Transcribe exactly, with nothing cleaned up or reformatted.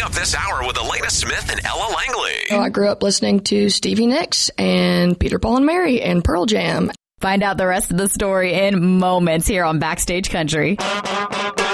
up this hour with Elena Smith and Ella Langley. Oh, I grew up listening to Stevie Nicks and Peter, Paul and Mary and Pearl Jam. Find out the rest of the story in moments here on Backstage Country.